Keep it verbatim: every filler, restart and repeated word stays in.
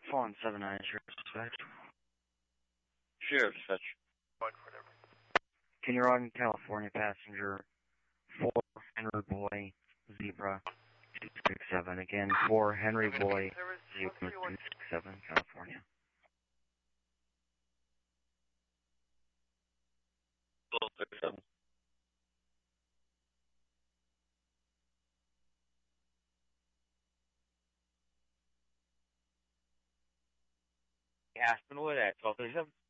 Fallen seven nine, Sheriff Dispatch. Sheriff Dispatch. Can you run California passenger four Henry Boy Zebra two six seven? Again, four Henry Boy Zebra two six seven, California. two six seven. Aspenwood at twelve thirty-seven.